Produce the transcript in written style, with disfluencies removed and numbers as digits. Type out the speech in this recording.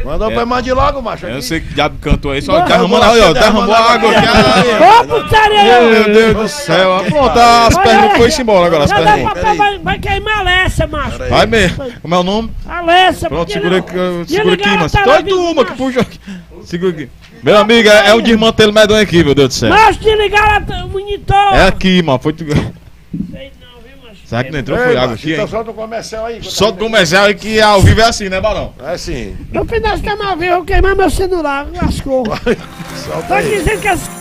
Mandou pra mandar logo, macho. Eu não sei que diabo cantou aí, só derramando aí, ó. Derramou a água aqui. Ô, putaria! Meu Deus do céu. Pronto, as perguntas foi embora agora. As Já dá perguntas. papel, vai queimar a Lessa, macho. Vai mesmo. Como é o nome? A Lessa. Pronto, porque segura não- aqui, ligar mano. a Dois televisão, uma que macho. puxa aqui. Segura aqui. Meu amigo, é um desmantelo medonho aqui, meu Deus do céu. Macho, desligaram o monitor. É aqui, mano. Foi tu. Sei não, viu, macho? Será que não entrou? Foi água aqui, Então hein? solta o comercial aí. Só do comercial aí que ao vivo é assim, né, Barão? É sim. No final, você tá mal, eu vou queimar meu celular, lascou. Solta Tô aí. dizendo que as